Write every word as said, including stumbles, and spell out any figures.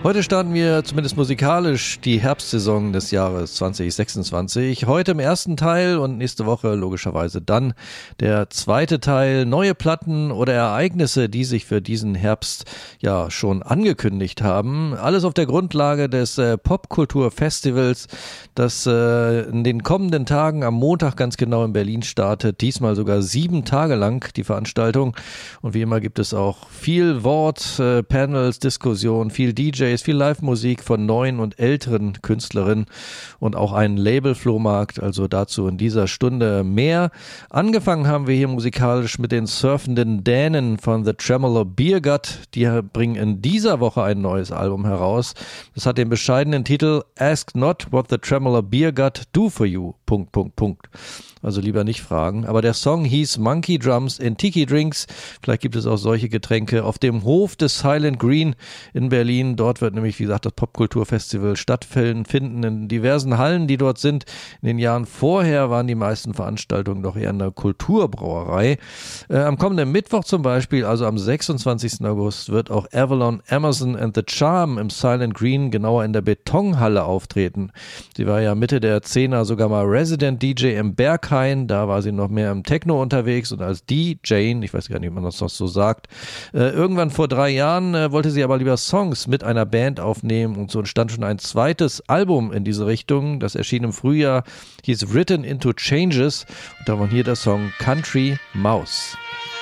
Heute starten wir zumindest musikalisch die Herbstsaison des Jahres zwanzig sechsundzwanzig. Heute im ersten Teil und nächste Woche logischerweise dann der zweite Teil. Neue Platten oder Ereignisse, die sich für diesen Herbst ja schon angekündigt haben. Alles auf der Grundlage des äh, Popkultur-Festivals, das äh, in den kommenden Tagen am Montag ganz genau in Berlin startet. Diesmal sogar sieben Tage lang die Veranstaltung. Und wie immer gibt es auch viel Wort, äh, Panels, Diskussion, viel D Js, viel Live-Musik von neuen und älteren Künstlerinnen und auch einen Label-Flohmarkt, also dazu in dieser Stunde mehr. Angefangen haben wir hier musikalisch mit den surfenden Dänen von The Tremolo Beer Gut. Die bringen in dieser Woche ein neues Album heraus. Das hat den bescheidenen Titel Ask Not What The Tremolo Beer Gut Do For You, Punkt, Punkt, Punkt. Also lieber nicht fragen. Aber der Song hieß Monkey Drums in Tiki Drinks. Vielleicht gibt es auch solche Getränke auf dem Hof des Silent Green in Berlin. Dort wird nämlich, wie gesagt, das Popkulturfestival stattfinden in diversen Hallen, die dort sind. In den Jahren vorher waren die meisten Veranstaltungen doch eher in der Kulturbrauerei. Äh, am kommenden Mittwoch zum Beispiel, also am sechsundzwanzigsten August, wird auch Avalon, Amazon and the Charm im Silent Green, genauer in der Betonhalle, auftreten. Sie war ja Mitte der Zehner sogar mal Resident D J im Berghain. Da war sie noch mehr im Techno unterwegs und als D J, ich weiß gar nicht, wie man das noch so sagt, äh, irgendwann vor drei Jahren äh, wollte sie aber lieber Songs mit einer Band aufnehmen und so entstand schon ein zweites Album in diese Richtung. Das erschien im Frühjahr, hieß Written into Changes und da war hier der Song Country Mouse.